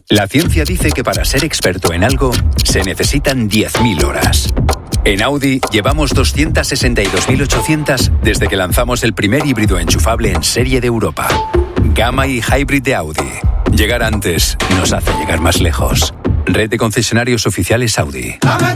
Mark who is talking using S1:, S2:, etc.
S1: La ciencia dice que para ser experto en algo se necesitan 10.000 horas. En Audi llevamos 262.800 desde que lanzamos el primer híbrido enchufable en serie de Europa. Gamma y Hybrid de Audi. Llegar antes nos hace llegar más lejos. Red de concesionarios oficiales Audi.